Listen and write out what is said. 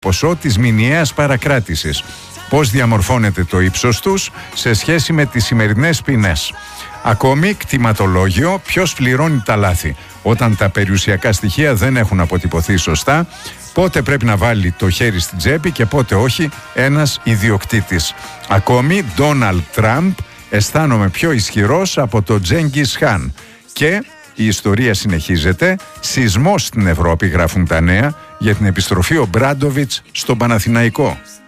ποσό της μηνιαίας παρακράτησης. Πώς διαμορφώνεται το ύψος τους σε σχέση με τις σημερινές ποινές. Ακόμη, κτηματολόγιο, ποιος πληρώνει τα λάθη. Όταν τα περιουσιακά στοιχεία δεν έχουν αποτυπωθεί σωστά, πότε πρέπει να βάλει το χέρι στην τσέπη και πότε όχι ένας ιδιοκτήτης. Ακόμη, Ντόναλντ Τραμπ, αισθάνομαι πιο ισχυρός από το Τζέγκις Χαν. Και η ιστορία συνεχίζεται. Σεισμός στην Ευρώπη, γράφουν τα νέα, για την επιστροφή ο Μπράντοβιτς στον Παναθηναϊκό.